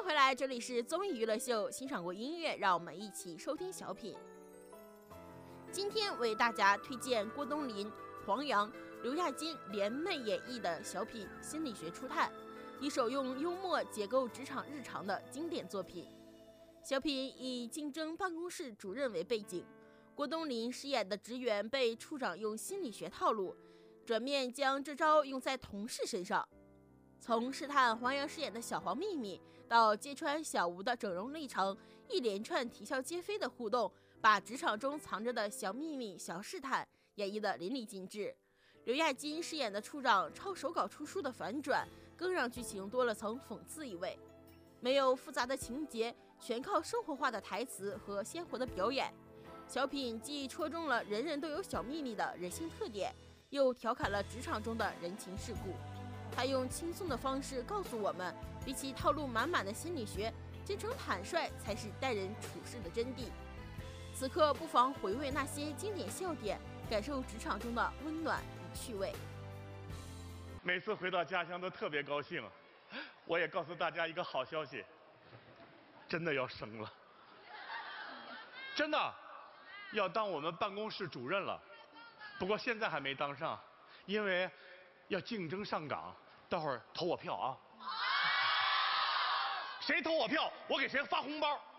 回来，这里是综艺娱乐秀，欣赏过音乐，让我们一起收听小品。今天为大家推荐郭冬临、黄洋、刘亚金联袂演绎的小品《心理学初探》，一首用幽默解构职场日常的经典作品。小品以竞争办公室主任为背景，郭冬临饰演的职员被处长用心理学套路，转面将这招用在同事身上。从试探黄洋饰演的小黄秘密，到揭穿小吴的整容历程，一连串啼笑皆非的互动，把职场中藏着的小秘密、小试探演绎得淋漓尽致。刘亚金饰演的处长抄手稿出书的反转，更让剧情多了层讽刺意味。没有复杂的情节，全靠生活化的台词和鲜活的表演。小品既戳中了人人都有小秘密的人性特点，又调侃了职场中的人情世故。他用轻松的方式告诉我们，比起套路满满的心理学，真诚坦率才是待人处事的真谛。此刻不妨回味那些经典笑点，感受职场中的温暖与趣味。 每次回到家乡都特别高兴，我也告诉大家一个好消息，真的要升了，真的要当我们办公室主任了。不过现在还没当上，因为要竞争上岗，待会儿投我票啊！谁投我票，我给谁发红包。